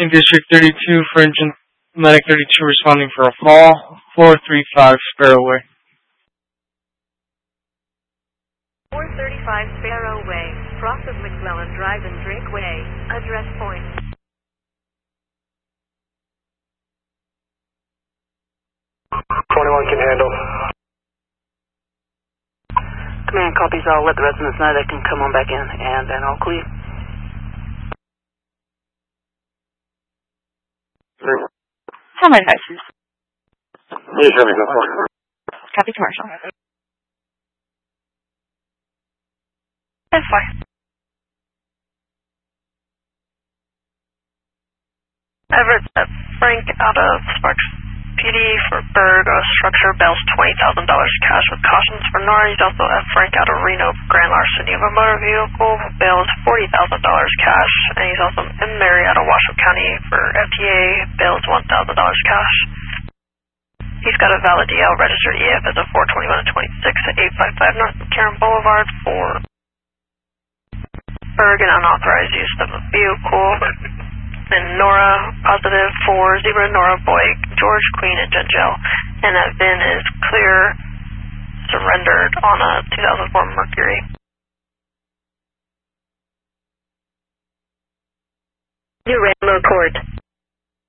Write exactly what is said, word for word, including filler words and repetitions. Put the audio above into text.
District thirty-two for engine medic thirty-two responding for a fall. four thirty-five Sparrow Way. four thirty-five Sparrow Way, cross of McClellan Drive and Drake Way, address point. twenty-one can handle. Command copies, I'll let the residents know they can come on back in, and then I'll clear. How many devices? Yes, sir, go for it. Copy commercial. That's fine. Everett, uh, Frank out of Sparks P D for Berg, uh, structure, bails twenty thousand dollars cash with cautions for Nora. He's also at Frank out of Reno, grand larceny of a motor vehicle, bails forty thousand dollars cash. And he's also in Mary out of Washoe County for F T A, bails one thousand dollars cash. He's got a valid D L registered E F as a four twenty-one twenty-six at eight fifty-five North Karen Boulevard for Berg, an unauthorized use of a vehicle. And Nora, positive for Zebra, Nora, Boyd, George, Queen, and Gengel. And that V I N is clear, surrendered on a two thousand four Mercury. Durango Court.